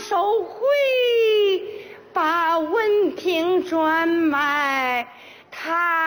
收回，把文凭转卖，他